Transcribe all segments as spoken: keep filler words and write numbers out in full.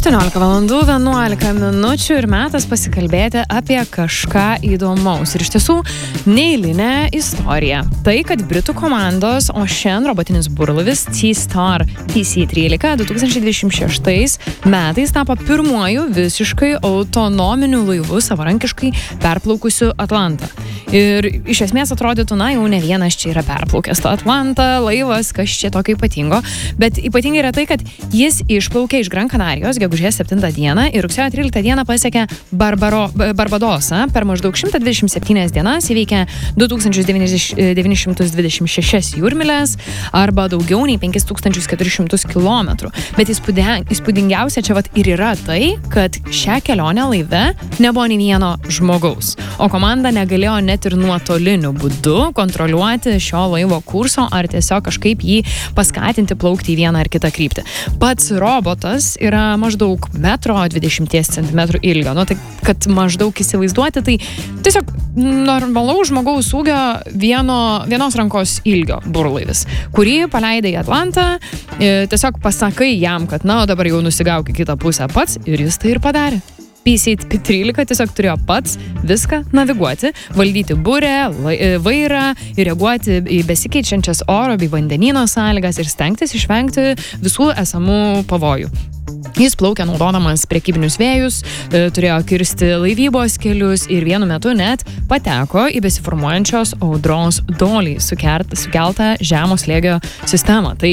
aštuoniolika valandų vienuolika minučių ir metas pasikalbėti apie kažką įdomaus. Ir iš tiesų neeilinė istorija. Tai, kad Britų komandos Ocean robotinis burlaivis T-Star P C trylika du tūkstančiai dvidešimt šeštais metais tapo pirmuoju visiškai autonominiu laivu savarankiškai perplaukusiu Atlantą. Ir iš esmės atrodytų, na, jau ne vienas čia yra perplaukęs tą Atlantą, laivas, kas čia tokio ypatingo. Bet ypatingai yra tai, kad jis išplaukė iš Gran Canarijos gegužės septintą dieną ir rugsėjo tryliktą dieną pasiekė Barbaro, Barbadosą. Per maždaug šimtą dvidešimt septynias dienas įveikė du tūkstančius devynis šimtus dvidešimt šešias jūrmyles arba daugiau nei penkis tūkstančius keturis šimtus kilometrų. Bet įspūdingiausia čia vat ir yra tai, kad šią kelionę laive nebuvo nei vieno žmogaus, o komanda negalėjo net ir nuotoliniu būdu kontroliuoti šio laivo kurso ar tiesiog kažkaip jį paskatinti plaukti į vieną ar kitą kryptį. Pats robotas yra maždaug metro dvidešimties centimetrų ilgio. Nu, tai kad maždaug įsivaizduoti, tai tiesiog normalaus žmogaus ūgio vieno, vienos rankos ilgio burlaivis, kurį paleidai į Atlantą, tiesiog pasakai jam, kad na, dabar jau nusigauk į kitą pusę pats ir jis tai ir padarė. P C trylika tiesiog turėjo pats viską naviguoti, valdyti burę, vairą ir reaguoti į besikeičiančias oro bei vandenyno sąlygas ir stengtis išvengti visų esamų pavojų. Jis plaukė naudodamas prekybinius vėjus, turėjo kirsti laivybos kelius ir vienu metu net pateko į besiformuojančios audros dolį sukeltą žemo slėgio sistemą. Tai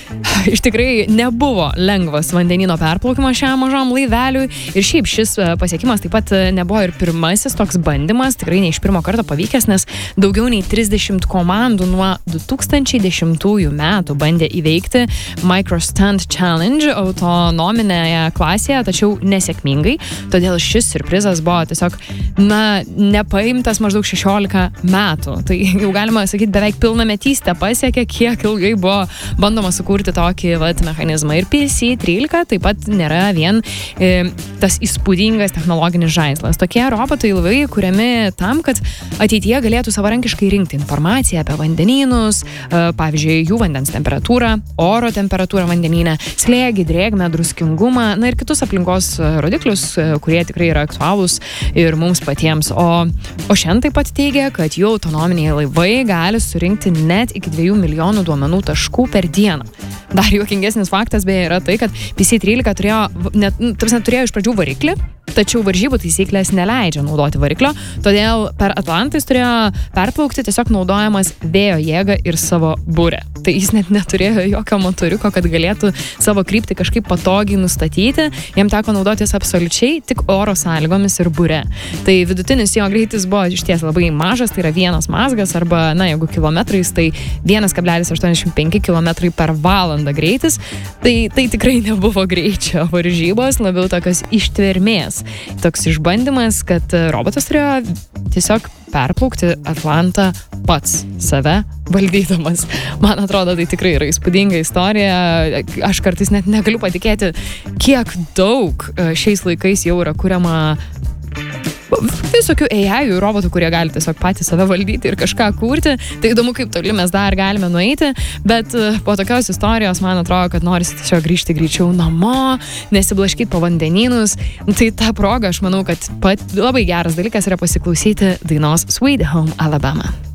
iš tikrai nebuvo lengvas vandenino perplaukimas šiam mažam laiveliui ir šiaip šis pasiekimas taip pat nebuvo ir pirmasis toks bandymas, tikrai ne iš pirmo karto pavykęs, nes daugiau nei trisdešimt komandų nuo du tūkstančiai dešimtųjų metų bandė įveikti Microstunt Challenge autonominę klasėje, tačiau nesėkmingai. Todėl šis siurprizas buvo tiesiog, na, nepaimtas maždaug šešiolika metų. Tai jau galima sakyti, beveik pilnametystę pasiekė, kiek ilgai buvo bandoma sukurti tokį vat, mechanizmą. Ir P C trylika taip pat nėra vien e, tas įspūdingas technologinis žaislas. Tokie robotai laivai kuriami tam, kad ateityje galėtų savarankiškai rinkti informaciją apie vandenynus, e, pavyzdžiui, jų vandens temperatūrą, oro temperatūrą vandenyne, slėgį, drėgmę, druskingumą, na ir kitus aplinkos rodiklius, kurie tikrai yra aktualūs ir mums patiems. O, o šiandien taip pat teigia, kad jų autonominiai laivai gali surinkti net iki dviejų milijonų duomenų taškų per dieną. Dar juokingesnis faktas beje yra tai, kad P C trylika turėjo, net, tarsi, turėjo iš pradžių variklį, tačiau varžybų taisyklės neleidžia naudoti variklio, todėl per Atlantą jis turėjo perplaukti tiesiog naudojamas vėjo jėgą ir savo burę. Tai jis net neturėjo jokio motoriuko, kad galėtų savo kryptį kažkaip patogiai nustatyti. Jam teko naudotis absoliučiai tik oro sąlygomis ir burė. Tai vidutinis jo greitis buvo išties labai mažas, tai yra vienas mazgas arba, na, jeigu kilometrais, tai vienas kablelis aštuoniasdešimt penki kilometrai per valandą greitis. Tai, tai tikrai nebuvo greičio varžybos, labiau tokios ištvermės. Toks išbandymas, kad robotas turėjo tiesiog perplaukti Atlantą pats save valdydamas. Man atrodo, tai tikrai yra įspūdinga istorija. Aš kartais net negaliu patikėti, kiek daug šiais laikais jau yra kuriama visokių A I robotų, kurie gali tiesiog patys save valdyti ir kažką kurti. Tai įdomu, kaip toli mes dar galime nueiti, bet po tokios istorijos man atrodo, kad norisi tiesiog grįžti greičiau namo, nesiblaškyti po vandenynus. Tai ta proga, aš manau, kad pat labai geras dalykas yra pasiklausyti dainos Sweet Home Alabama.